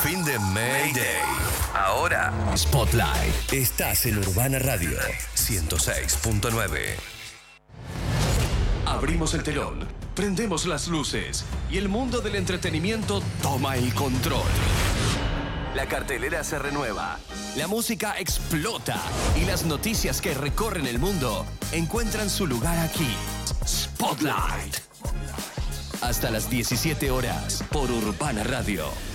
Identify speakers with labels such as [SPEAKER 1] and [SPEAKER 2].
[SPEAKER 1] fin de Mayday. Ahora, Spotlight. Estás en Urbana Radio 106.9. Abrimos el telón, prendemos las luces y el mundo del entretenimiento toma el control. La cartelera se renueva, la música explota y las noticias que recorren el mundo encuentran su lugar aquí. Spotlight. Hasta las 17 horas por Urbana Radio.